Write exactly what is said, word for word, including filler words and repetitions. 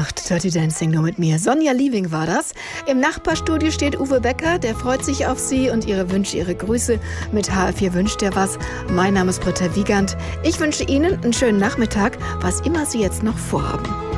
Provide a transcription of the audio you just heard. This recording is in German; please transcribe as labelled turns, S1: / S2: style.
S1: acht, Dirty Dancing nur mit mir. Sonja Lieving war das. Im Nachbarstudio steht Uwe Becker, der freut sich auf Sie und Ihre Wünsche, Ihre Grüße. Mit H R vier wünscht er was. Mein Name ist Britta Wiegand. Ich wünsche Ihnen einen schönen Nachmittag, was immer Sie jetzt noch vorhaben.